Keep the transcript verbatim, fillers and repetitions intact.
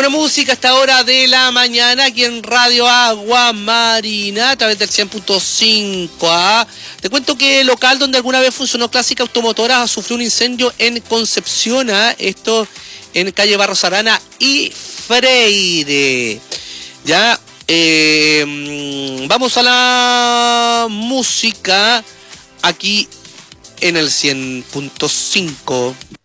Buena música a esta hora de la mañana aquí en Radio Agua Marina a través del cien punto cinco. ¿ah? Te cuento que el local donde alguna vez funcionó Clásica Automotora sufrió un incendio en Concepción. ¿ah? Esto en calle Barros Arana y Freire. Ya, eh, vamos a la música aquí en el cien punto cinco.